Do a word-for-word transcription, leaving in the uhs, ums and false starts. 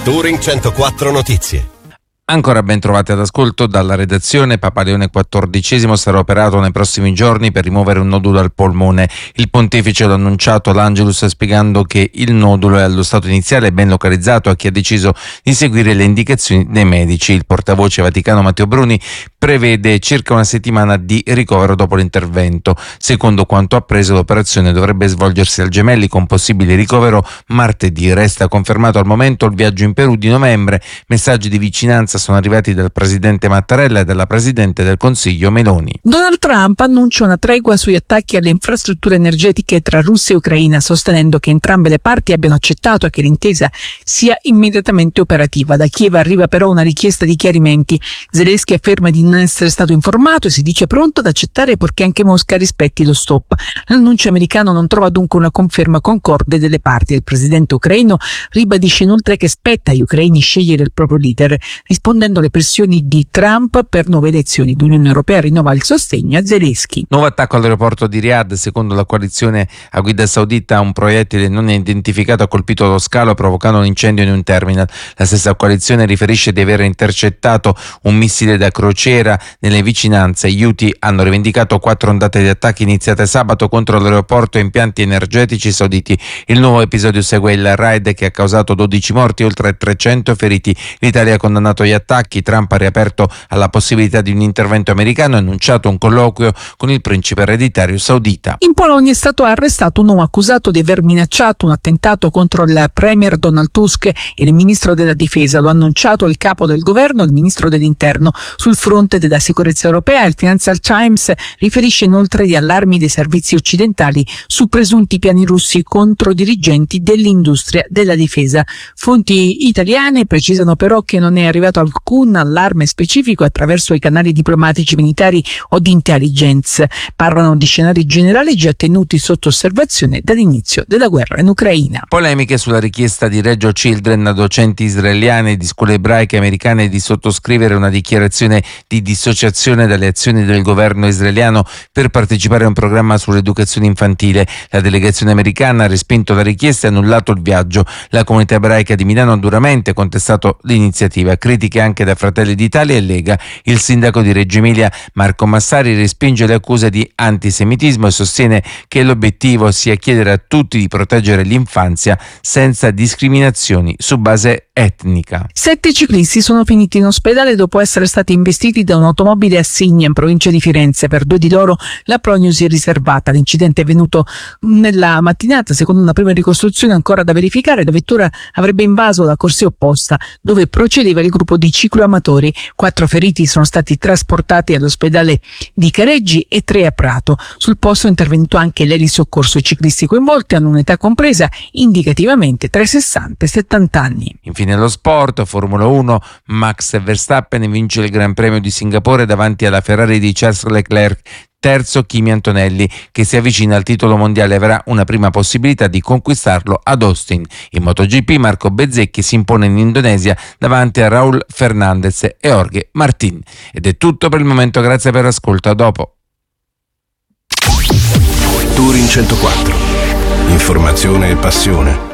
Touring centoquattro Notizie. Ancora ben trovati ad ascolto dalla redazione. Papa Leone quattordicesimo sarà operato nei prossimi giorni per rimuovere un nodulo al polmone. Il pontefice l'ha annunciato all'Angelus spiegando che il nodulo è allo stato iniziale ben localizzato a chi ha deciso di seguire le indicazioni dei medici. Il portavoce vaticano Matteo Bruni prevede circa una settimana di ricovero dopo l'intervento. Secondo quanto appreso, l'operazione dovrebbe svolgersi al Gemelli con possibile ricovero martedì. Resta confermato al momento il viaggio in Perù di novembre. Messaggi di vicinanza sono arrivati dal presidente Mattarella e dalla presidente del Consiglio Meloni. Donald Trump annuncia una tregua sugli attacchi alle infrastrutture energetiche tra Russia e Ucraina, sostenendo che entrambe le parti abbiano accettato che l'intesa sia immediatamente operativa. Da Kiev arriva però una richiesta di chiarimenti. Zelensky afferma di non essere stato informato e si dice pronto ad accettare purché anche Mosca rispetti lo stop. L'annuncio americano non trova dunque una conferma concorde delle parti. Il presidente ucraino ribadisce inoltre che spetta agli ucraini scegliere il proprio leader, rispondendo alle pressioni di Trump per nuove elezioni. L'Unione Europea rinnova il sostegno a Zelensky. Nuovo attacco all'aeroporto di Riyadh. Secondo la coalizione a guida saudita, un proiettile non identificato ha colpito lo scalo provocando un incendio in un terminal. La stessa coalizione riferisce di aver intercettato un missile da crociera nelle vicinanze. Gli Houthi hanno rivendicato quattro ondate di attacchi iniziate sabato contro l'aeroporto e impianti energetici sauditi. Il nuovo episodio segue il raid che ha causato dodici morti e oltre trecento feriti. L'Italia ha condannato gli attacchi. Trump ha riaperto alla possibilità di un intervento americano e ha annunciato un colloquio con il principe ereditario saudita. In Polonia è stato arrestato un uomo accusato di aver minacciato un attentato contro il premier Donald Tusk e il ministro della difesa. Lo ha annunciato il capo del governo e il ministro dell'interno. Sul fronte della sicurezza europea, il Financial Times riferisce inoltre di allarmi dei servizi occidentali su presunti piani russi contro dirigenti dell'industria della difesa. Fonti italiane precisano però che non è arrivato alcun allarme specifico attraverso i canali diplomatici, militari o di intelligence. Parlano di scenari generali già tenuti sotto osservazione dall'inizio della guerra in Ucraina. Polemiche sulla richiesta di Reggio Children a docenti israeliani e di scuole ebraiche americane di sottoscrivere una dichiarazione di dissociazione dalle azioni del governo israeliano per partecipare a un programma sull'educazione infantile. La delegazione americana ha respinto la richiesta e annullato il viaggio. La comunità ebraica di Milano ha duramente contestato l'iniziativa. Critiche anche da Fratelli d'Italia e Lega. Il sindaco di Reggio Emilia, Marco Massari, respinge le accuse di antisemitismo e sostiene che l'obiettivo sia chiedere a tutti di proteggere l'infanzia senza discriminazioni su base etnica. Sette ciclisti sono finiti in ospedale dopo essere stati investiti da un'automobile a Signa, in provincia di Firenze. Per due di loro la prognosi è riservata. L'incidente è avvenuto nella mattinata. Secondo una prima ricostruzione ancora da verificare, la vettura avrebbe invaso la corsia opposta dove procedeva il gruppo di cicloamatori. Quattro feriti sono stati trasportati all'ospedale di Careggi e tre a Prato. Sul posto è intervenuto anche l'elisoccorso. I ciclisti coinvolti hanno un'età compresa indicativamente tra i sessanta e i settanta anni. Infine lo sport, Formula uno, Max Verstappen vince il Gran Premio di Singapore davanti alla Ferrari di Charles Leclerc. Terzo Kimi Antonelli, che si avvicina al titolo mondiale, avrà una prima possibilità di conquistarlo ad Austin. In MotoGP Marco Bezzecchi si impone in Indonesia davanti a Raul Fernandez e Jorge Martin. Ed è tutto per il momento, grazie per l'ascolto, a dopo. Touring centoquattro. Informazione e passione.